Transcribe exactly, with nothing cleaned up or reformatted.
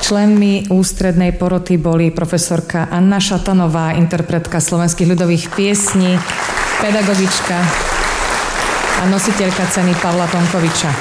Členmi ústrednej poroty boli profesorka Anna Šatanová, interpretka slovenských ľudových piesní, pedagogička a nositeľka ceny Pavla Tomkoviča.